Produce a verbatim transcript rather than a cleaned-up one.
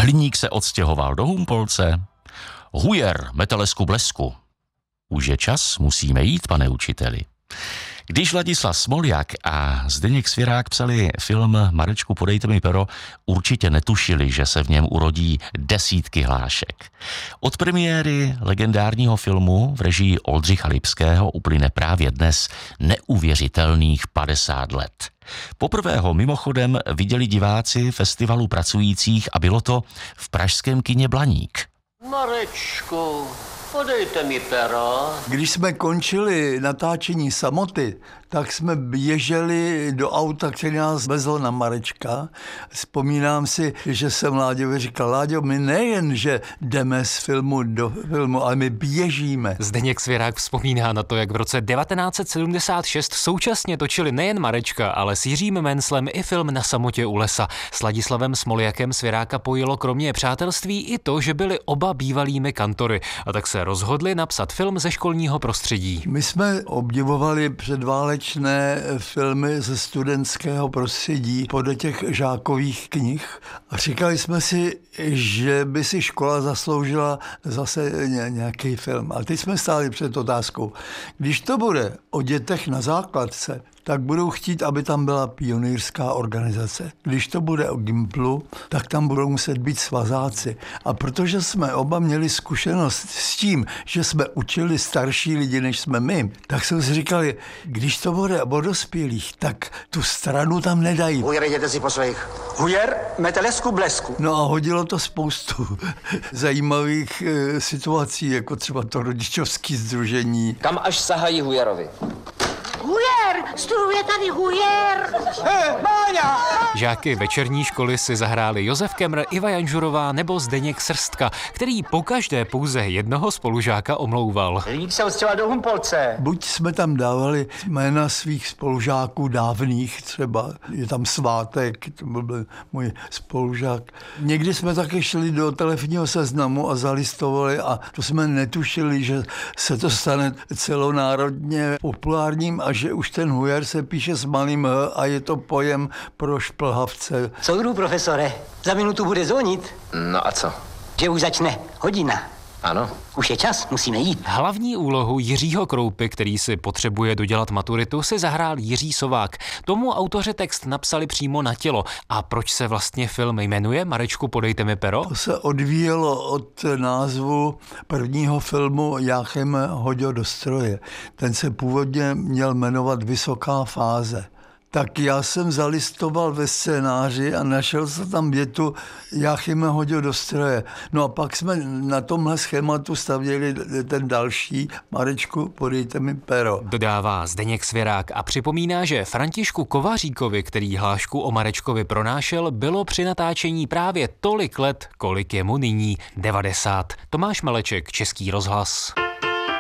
Hliník se odstěhoval do Humpolce. Hujer, metelesku blesku. Už je čas, musíme jít, pane učiteli. Když Ladislav Smoljak a Zdeněk Svěrák psali film Marečku, podejte mi pero, určitě netušili, že se v něm urodí desítky hlášek. Od premiéry legendárního filmu v režii Oldřicha Lipského uplyne právě dnes neuvěřitelných padesát let. Poprvé ho mimochodem viděli diváci festivalu pracujících a bylo to v pražském kině Blaník. Marečku, podejte mi pero. Když jsme končili natáčení Samoty, tak jsme běželi do auta, který nás vezl na Marečka. Vzpomínám si, že jsem Láďovi říkal, Láďo, my nejen, že jdeme z filmu do filmu, ale my běžíme. Zdeněk Svěrák vzpomíná na to, jak v roce devatenáct set sedmdesát šest současně točili nejen Marečka, ale s Jiřím Menclem i film Na samotě u lesa. S Ladislavem Smoljakem Svěráka pojilo kromě přátelství i to, že byli oba bývalými kantory, a tak se rozhodli napsat film ze školního prostředí. My jsme obdivovali předválečné filmy ze studentského prostředí podle těch žákových knih a říkali jsme si, že by si škola zasloužila zase nějaký film. A teď jsme stáli před otázkou, když to bude o dětech na základce, tak budou chtít, aby tam byla pionýrská organizace. Když to bude o Gimplu, tak tam budou muset být svazáci. A protože jsme oba měli zkušenost s tím, že jsme učili starší lidi, než jsme my, tak jsme si říkali, když to bude o dospělých, tak tu stranu tam nedají. Hujer, jděte si po svých. Hujer, metelesku blesku. No a hodilo to spoustu zajímavých e, situací, jako třeba to rodičovské sdružení. Kam až sahají Hujerovi? Hujer! Struje tady Hujer! Hej, Máňa! Žáky večerní školy si zahráli Josef Kemr, Iva Janžurová nebo Zdeněk Srstka, který pokaždé pouze jednoho spolužáka omlouval. Hliník se odstěhoval do Humpolce. Buď jsme tam dávali jména svých spolužáků dávných, třeba je tam Svátek, to byl můj spolužák. Někdy jsme také šli do telefonního seznamu a zalistovali a to jsme netušili, že se to stane celonárodně populárním a že už ten Hujer se píše s malým H a je to pojem pro šplhavce. Soudru, profesore, za minutu bude zvonit. No a co? Že už začne hodina. Ano. Už je čas, musíme jít. Hlavní úlohu Jiřího Kroupy, který si potřebuje dodělat maturitu, si zahrál Jiří Sovák. Tomu autoři text napsali přímo na tělo. A proč se vlastně film jmenuje Marečku, podejte mi pero? To se odvíjelo od názvu prvního filmu Jáchem Hoďo do stroje. Ten se původně měl jmenovat Vysoká fáze. Tak já jsem zalistoval ve scénáři a našel jsem tam větu Jáchyme Hoďo do stroje. No a pak jsme na tomhle schématu stavěli ten další Marečku, podejte mi pero. Dodává Zdeněk Svěrák a připomíná, že Františku Kovaříkovi, který hlášku o Marečkovi pronášel, bylo při natáčení právě tolik let, kolik je mu nyní devadesát. Tomáš Maleček, Český rozhlas.